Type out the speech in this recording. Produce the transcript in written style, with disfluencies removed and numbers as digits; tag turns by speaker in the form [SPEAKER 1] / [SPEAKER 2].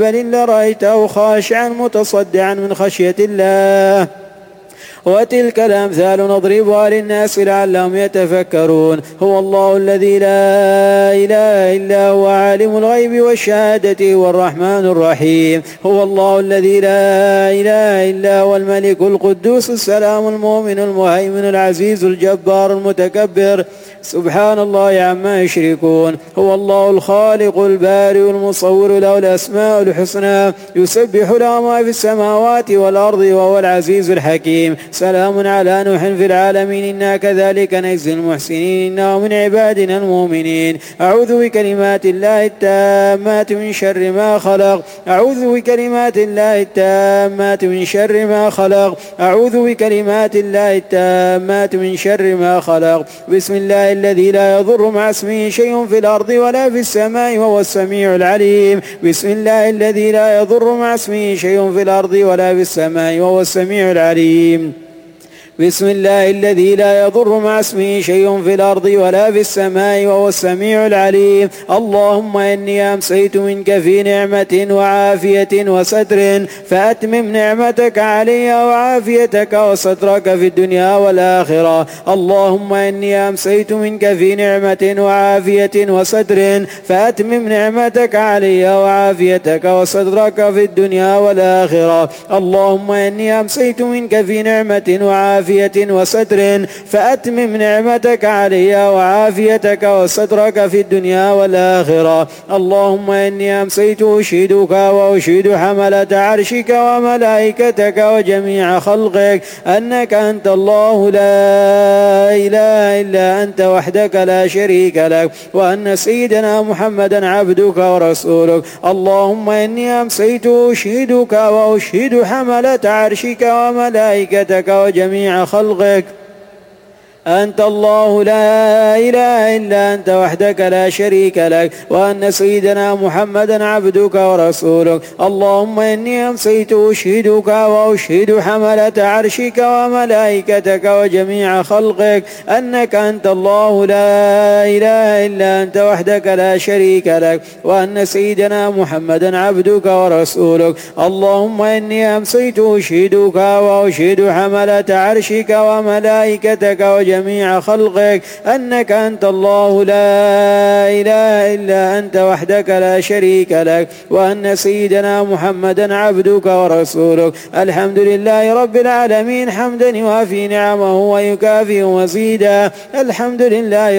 [SPEAKER 1] بل لرأيته خاشعا متصدعا من خشية الله. وتلك الأمثال نضربها للناس لعلهم يتفكرون. هو الله الذي لا إله إلا هو عالم الغيب والشهادة هو الرحمن الرحيم. هو الله الذي لا إله إلا هو الملك القدوس السلام المؤمن المهيمن العزيز الجبار المتكبر سبحان الله عما يشركون. هو الله الخالق البارئ المصور له الأسماء الحسنى يسبح له ما في السماوات والأرض وهو العزيز الحكيم. سلام على نوح في العالمين إنا كذلك نجزي المحسنين إنه من عبادنا المؤمنين. أعوذ بكلمات الله التامات من شر ما خلق. أعوذ بكلمات الله التامات من شر ما خلق. أعوذ بكلمات الله التامات من شر ما خلق. بسم الله الذي لا يضر مع اسمه شيء في الأرض ولا في السماء وهو السميع العليم. بسم الله الذي لا يضر مع اسمه شيء في الأرض ولا في السماء وهو السميع العليم. بسم الله الذي لا يضر مع اسمه شيء في الأرض ولا في السماء وهو السميع العليم. اللهم إني أمسيت منك في نعمة وعافية وستر فأتمم نعمتك علي وعافيتك وسترك في الدنيا والآخرة. اللهم إني أمسيت منك في نعمة وعافية وستر فأتمم نعمتك علي وعافيتك وسترك في الدنيا والآخرة. اللهم إني أمسيت منك في نعمة وعافية وستر فأتمم نعمتك علي وعافيتك وسترك في الدنيا والآخرة. اللهم إني أمسيت أشهدك وأشهد حملة عرشك وملائكتك وجميع خلقك أنك أنت الله لا إله إلا أنت وحدك لا شريك لك وأن سيدنا محمدا عبدك ورسولك. اللهم إني أمسيت أشهدك وأشهد حملة عرشك وملائكتك وجميع خلقك أنت الله لا إله إلا أنت وحدك لا شريك لك وأن سيدنا محمدا عبدك ورسولك. اللهم إني أمسيت أشهدك وأشهد حملة عرشك وملائكتك وجميع خلقك أنك أنت الله لا إله إلا أنت وحدك لا شريك لك وأن سيدنا محمدا عبدك ورسولك. اللهم إني أمسيت أشهدك وأشهد حملة عرشك وملائكتك وجميع خلقك أنك أنت الله لا إله إلا أنت وحدك لا شريك لك وأن سيدنا محمدا عبدك ورسولك. الحمد لله رب العالمين حمدا يوافي نعمه ويكافئ مزيدا. الحمد لله